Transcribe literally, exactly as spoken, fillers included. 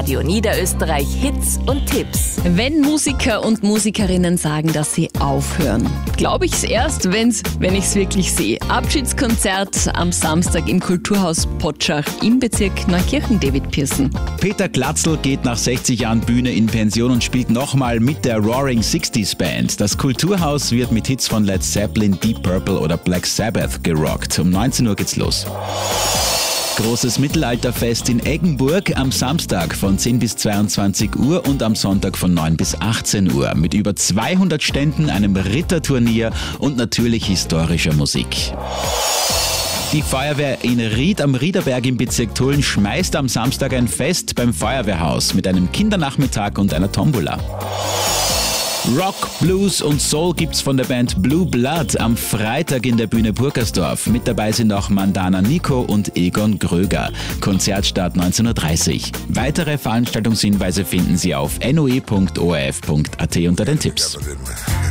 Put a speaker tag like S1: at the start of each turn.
S1: Radio Niederösterreich Hits und Tipps.
S2: Wenn Musiker und Musikerinnen sagen, dass sie aufhören, glaube ich es erst, wenn's, wenn ich es wirklich sehe. Abschiedskonzert am Samstag im Kulturhaus Potschach im Bezirk Neukirchen, David Pearson.
S3: Peter Glatzel geht nach sechzig Jahren Bühne in Pension und spielt nochmal mit der Roaring Sixties Band. Das Kulturhaus wird mit Hits von Led Zeppelin, Deep Purple oder Black Sabbath gerockt. Um neunzehn Uhr geht's los. Großes Mittelalterfest in Eggenburg am Samstag von zehn bis zweiundzwanzig Uhr und am Sonntag von neun bis achtzehn Uhr mit über zweihundert Ständen, einem Ritterturnier und natürlich historischer Musik. Die Feuerwehr in Ried am Riederberg im Bezirk Tulln schmeißt am Samstag ein Fest beim Feuerwehrhaus mit einem Kindernachmittag und einer Tombola. Rock, Blues und Soul gibt's von der Band Blue Blood am Freitag in der Bühne Burgersdorf. Mit dabei sind auch Mandana Nico und Egon Gröger. Konzertstart neunzehn Uhr dreißig. Weitere Veranstaltungshinweise finden Sie auf noe punkt o r f punkt a t unter den Tipps.